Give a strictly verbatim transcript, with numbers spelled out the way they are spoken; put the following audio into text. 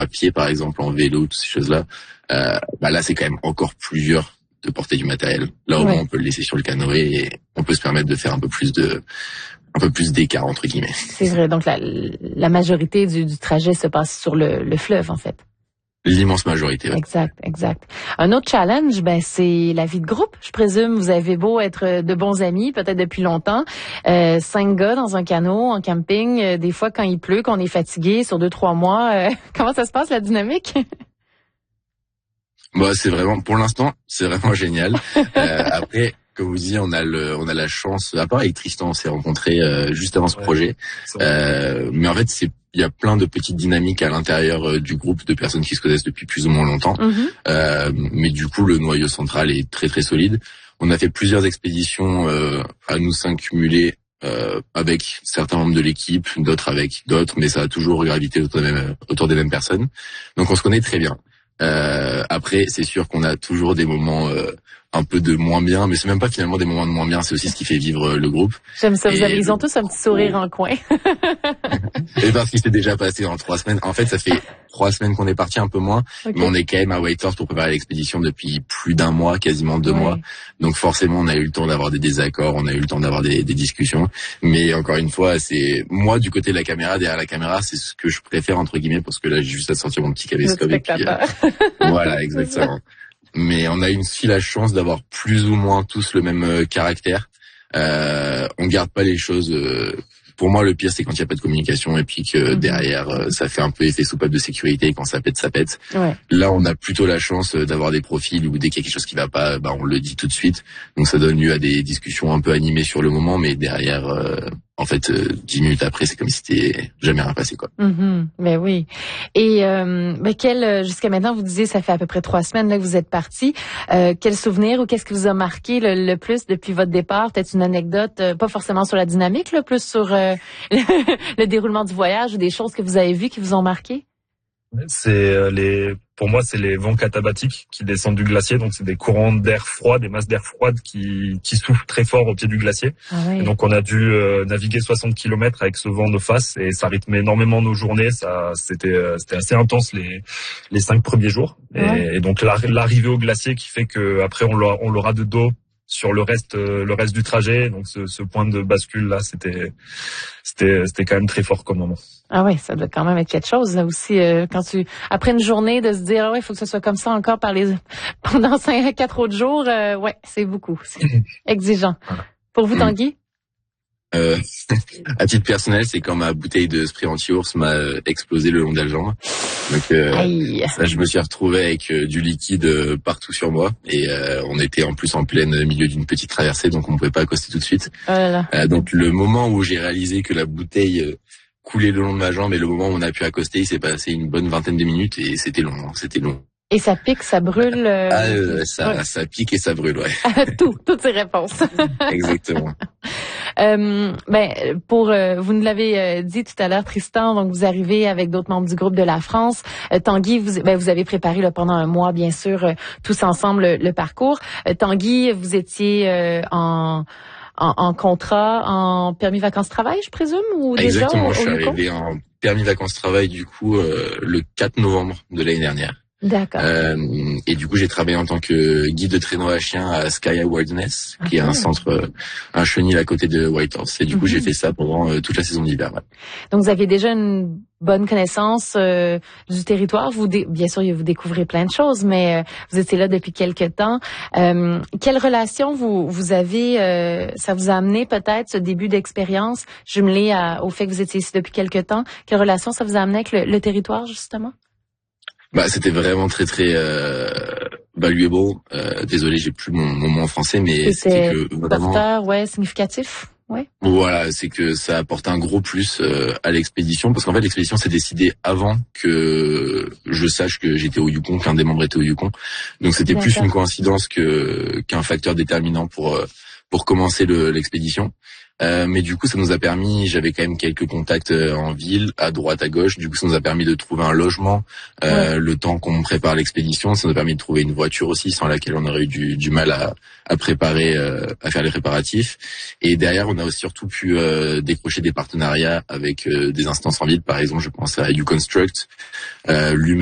à pied par exemple, en vélo, toutes ces choses-là, euh, bah là c'est quand même encore plus dur de porter du matériel. Là au ouais. moins on peut le laisser sur le canoë et on peut se permettre de faire un peu plus de un peu plus d'écart entre guillemets. C'est vrai, donc la, la majorité du, du trajet se passe sur le, le fleuve en fait. L'immense majorité. Ouais. Exact, exact. Un autre challenge, ben c'est la vie de groupe. Je présume vous avez beau être de bons amis, peut-être depuis longtemps, euh, cinq gars dans un canot en camping. Euh, des fois, quand il pleut, qu'on est fatigué sur deux trois mois, euh, comment ça se passe la dynamique? Bah c'est vraiment, pour l'instant, c'est vraiment génial. Euh, après, comme vous disiez, on a le, on a la chance. À part avec Tristan, on s'est rencontrés euh, juste avant ce ouais, projet. Euh, mais en fait, c'est il y a plein de petites dynamiques à l'intérieur euh, du groupe de personnes qui se connaissent depuis plus ou moins longtemps. Mm-hmm. Euh, mais du coup, le noyau central est très très solide. On a fait plusieurs expéditions euh, à nous cinq cumulés euh, avec certains membres de l'équipe, d'autres avec d'autres, mais ça a toujours gravité autour des mêmes, autour des mêmes personnes. Donc on se connaît très bien. Euh, après, c'est sûr qu'on a toujours des moments euh, un peu de moins bien, mais c'est même pas finalement des moments de moins bien, c'est aussi ce qui fait vivre le groupe. J'aime ça, vous avez, ils le... ont tous un petit sourire en coin. Et parce qu'il s'est déjà passé en trois semaines. En fait, ça fait trois semaines qu'on est parti, un peu moins, okay. Mais on est quand même à Whitehorse pour préparer l'expédition depuis plus d'un mois, quasiment deux ouais. mois. Donc forcément, on a eu le temps d'avoir des désaccords, on a eu le temps d'avoir des, des discussions. Mais encore une fois, c'est moi du côté de la caméra, derrière la caméra, c'est ce que je préfère entre guillemets, parce que là, j'ai juste à sortir mon petit caméscope et puis euh, voilà, exactement. Mais on a eu aussi la chance d'avoir plus ou moins tous le même euh, caractère. Euh, on garde pas les choses. Euh, pour moi, le pire, c'est quand il y a pas de communication et puis que mm-hmm. derrière, euh, ça fait un peu effet soupape de sécurité et quand ça pète, ça pète. Ouais. Là, on a plutôt la chance d'avoir des profils où dès qu'il y a quelque chose qui va pas, bah on le dit tout de suite. Donc ça donne lieu à des discussions un peu animées sur le moment, mais derrière. Euh, En fait, euh, dix minutes après, c'est comme si c'était jamais rien passé, quoi. Mm-hmm. Ben oui. Et euh, ben quel jusqu'à maintenant, vous disiez, ça fait à peu près trois semaines là que vous êtes partis. Euh, quel souvenir ou qu'est-ce qui vous a marqué le, le plus depuis votre départ? Peut-être une anecdote, euh, pas forcément sur la dynamique, là, plus sur euh, le déroulement du voyage ou des choses que vous avez vues qui vous ont marqué? C'est les, pour moi, c'est les vents catabatiques qui descendent du glacier. Donc, c'est des courants d'air froid, des masses d'air froide qui, qui soufflent très fort au pied du glacier. Ah oui. Et donc, on a dû euh, naviguer soixante kilomètres avec ce vent de face et ça rythmait énormément nos journées. Ça, c'était, c'était assez intense les, les cinq premiers jours. Et, ouais. et donc, l'arrivée au glacier qui fait que après, on l'aura, on l'aura de dos sur le reste, le reste du trajet. Donc, ce, ce point de bascule là, c'était, c'était, c'était quand même très fort comme moment. Ah ouais, ça doit quand même être quelque chose là aussi euh, quand tu après une journée de se dire ah ouais, il faut que ce soit comme ça encore par les pendant cinq à quatre autres jours, euh, ouais, c'est beaucoup, c'est exigeant. Pour vous, Tanguy? Euh, à titre personnel, c'est quand ma bouteille de spray anti-ours m'a explosé le long de la jambe. Donc euh, ça, je me suis retrouvé avec euh, du liquide euh, partout sur moi et euh, on était en plus en plein milieu d'une petite traversée, donc on ne pouvait pas accoster tout de suite. Oh là là. Euh, donc le moment où j'ai réalisé que la bouteille euh, coulait le long de ma jambe et le moment où on a pu accoster, il s'est passé une bonne vingtaine de minutes et c'était long, hein, c'était long. Et ça pique, ça brûle. Euh... Ah, euh, ça, ouais. ça pique et ça brûle, ouais. Tout, toutes ces réponses. Exactement. Euh, ben pour euh, vous nous l'avez euh, dit tout à l'heure, Tristan, donc vous arrivez avec d'autres membres du groupe de la France. Euh, Tanguy, vous ben vous avez préparé là, pendant un mois, bien sûr, euh, tous ensemble le, le parcours. Euh, Tanguy, vous étiez euh, en, en en contrat, en permis vacances-travail, je présume, ou Exactement, déjà au, je suis au arrivé en permis vacances-travail du coup euh, le quatre novembre de l'année dernière. D'accord. Euh, et du coup, j'ai travaillé en tant que guide de traîneau à chien à Skye Wilderness, okay. qui est un centre, euh, un chenil à côté de Whitehorse. Et du coup, mm-hmm. j'ai fait ça pendant euh, toute la saison d'hiver. Ouais. Donc, vous aviez déjà une bonne connaissance euh, du territoire. Vous, dé- bien sûr, vous découvrez plein de choses, mais euh, vous étiez là depuis quelques temps. Euh, quelle relation vous vous avez euh, ça vous a amené peut-être ce début d'expérience jumelé à, au fait que vous étiez ici depuis quelques temps? Quelle relation ça vous a amené avec le, le territoire justement? Bah, c'était vraiment très très euh, valuable. Euh, désolé, j'ai plus mon, mon mot en français, mais c'était que vraiment porteur, ouais, significatif. Ouais. Voilà, c'est que ça apporte un gros plus euh, à l'expédition, parce qu'en fait l'expédition s'est décidée avant que je sache que j'étais au Yukon, qu'un des membres était au Yukon. Donc c'était D'accord. plus une coïncidence que qu'un facteur déterminant pour euh, pour commencer le, l'expédition. Euh, mais du coup, ça nous a permis, j'avais quand même quelques contacts en ville, à droite, à gauche. Du coup, ça nous a permis de trouver un logement euh, ouais. le temps qu'on prépare l'expédition. Ça nous a permis de trouver une voiture aussi, sans laquelle on aurait eu du, du mal à, à préparer, euh, à faire les préparatifs. Et derrière, on a aussi surtout pu euh, décrocher des partenariats avec euh, des instances en ville. Par exemple, je pense à YouConstruct, euh,